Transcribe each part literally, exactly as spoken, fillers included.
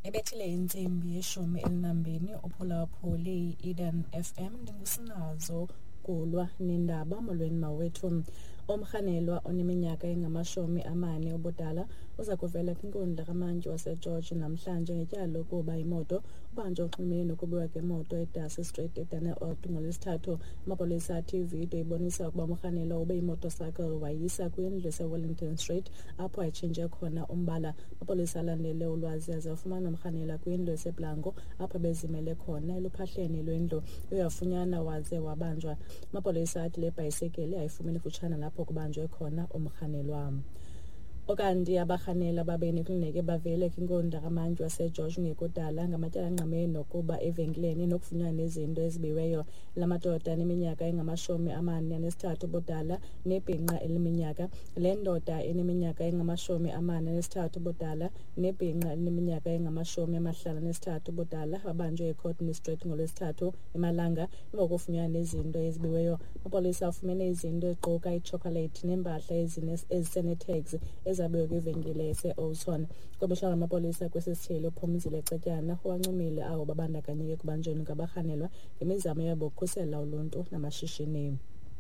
Ebethile insimbi yeshumi elinambini uphulaphuli Eden F M ndingusinazo kulwa nendaba molweni mawethu. Omrhanelwa oneminyaka engamashumi amane obudala uza kuvela kwinkundla kaMantyi waseGeorge namhlanje ngetyala kuba imoto ubanjwe uxhumene nokubiwa kwemoto eDarcy Street eDannhauser ngolwesithathu. Amapolisa athi ividiyo ibonisa ukuba umrhanelwa ube imotorcycle wayisa kwindlu eseWellington Street apho ayitshintshe khona umbala. Amapolisa alandele ulwazi aze afumana umrhanelwa kwindlu eseBlanco apho bezimele khona eluphahleni lwendlu uyafunyana waze wabanjwa. Amapolisa athi le bhayisekile ayifumene kutshana lapho kubanjwe khona umrhanelwa. Okanti abarhanela babeni klinike bavele kwinkundla kaMantyi waseGeorge ngekudala ngamatyala angqamene nokuba evenkileni nokufunyanwa nezinto ezibiweyo. La madoda aneminyaka engamashumi amane anesithathu budala nebhinqa eliminyaka. Le ndoda eneminyaka engamashumi amane anesithathu budala nebhinqa elineminyaka engamashumi amahlanu anesithathu budala babanjwe eCotton Street ngolwesithathu eMalanga ngokufunyanwa nezinto ezibiweyo. Amapolisa afumene izinto eziquka ichocolate nempahla ezisene-tags ezabiwe kwivenkile ese-Olton. Komishala amapolisa kwesisithili uPhumzile Cetyana uwancumile abo babandakanyeke kubanjweni ngabarhanelwa ngemizamo yabo ukukhusela uluntu namashishini.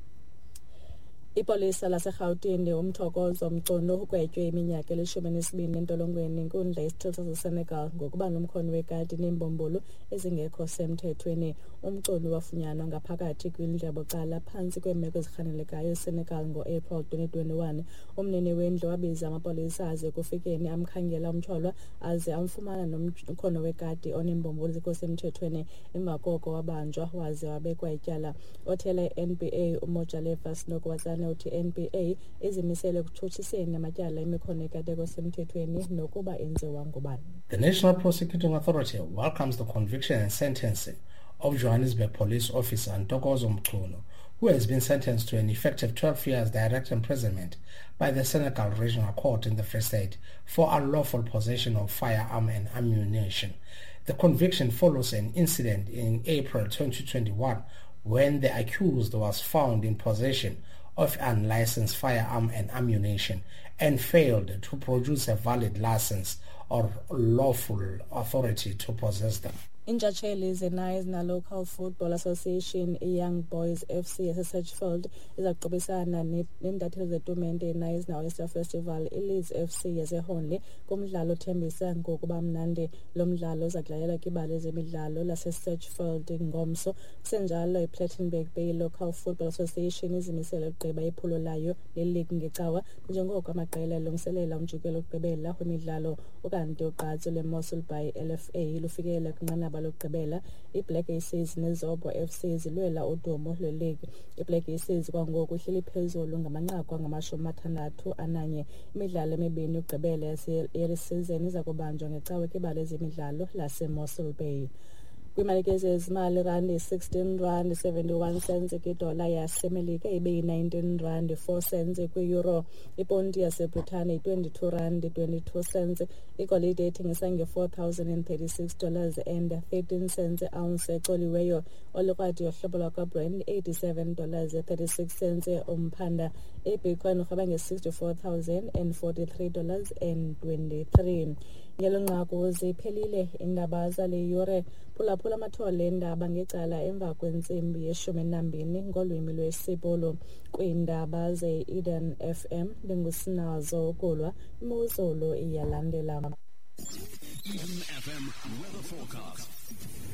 Ipolisa laseGauteng umthokozo omculo ugwetywe iminyaka elishumi nesibini entolongweni inkundla yesithili saseSenegal ngokuba nomkhono wekati neembombolo ezingekho semthethweni. Umculo wafunyanwa ngaphakathi kwindlu yabucala phantsi kweemeko ezirhanelekayo eSenegal ngo-April twenty twenty-one. Umnini wendlu wabiza amapolisa aze kufikeni amkhangela umtyholwa aze amfumana nomkhono wekati oneembombolo ezingekho semthethweni. Emva koko wabanjwa waze wabekwa ityala. Othela i-N P A uMojaleva Sinokuwatsane uthi N P A izimisele ekutshutshiseni amatyala emikhono ekati engekho semthethweni nokuba enziwa ngubani. The National Prosecuting Authority welcomes the conviction and sentencing of Johannesburg Police Officer Ntokozo Mchunu, who has been sentenced to an effective twelve years direct imprisonment by the Senegal Regional Court in the Free State for unlawful possession of firearm and ammunition. The conviction follows an incident in April twenty twenty-one when the accused was found in possession of unlicensed firearm and ammunition and failed to produce a valid license or lawful authority to possess them. Intshatsheli zeNice Local Football Association iYoung Boys F C yaseSurchfield izaqhubisana neentatheli zetumente iNice Oyster Festival iLeeds F C yaseHonley kumdlalo othembisa ngokuba mnandi. Lo mdlalo uzakudlalela kwibala ezemidlalo laseSurchfield ngomso. Kusenjalo iPlattenberg Bay Local Football Association izimisele ukugqiba iphulo layo leligi ngecawa njengoko amaqela elungiselela umjikelo wokugqibela kwimidlalo. Ukanti uqatso leMossel Bay L F A lufikele kwinqanaba lokugqibela. iBlack Aces neZobho F C zilwela udumo lweligi. iBlack Aces kwangoku ihleli phezulu ngamanqaku angamashumi amathandathu ananye. Imidlalo emibini yokugqibela yale season iza kubanjwa ngecawe kwibala ezemidlalo laseMossel Bay. Kwimalike ezimali rand sixteen rand seventy-one cents kwidola yasemelika ibe nineteen rand four cents kwi-euro. Iponti yaseBritane twenty-two rand twenty-two cents. Igolide ethengisa nge-four thousand thirty-six dollars and thirteen cents ounce ecoliweyo. Olukwadi yohlobo lwakwaBrent eighty-seven dollars thirty-six cents umphanda. iBitcoin urhaba nge-sixty-four thousand forty-three dollars and twenty-three. Ngelo nqaku ziphelile iindaba zale yure. Phulaphula amathole endaba ngecala emva kwentsimbi yeshumi nambini ngolwimi lwesibolo kwiindaba ze-Eden F M. Ndingusinazo kulwa imozulu iyalandela. Eden F M weather forecast.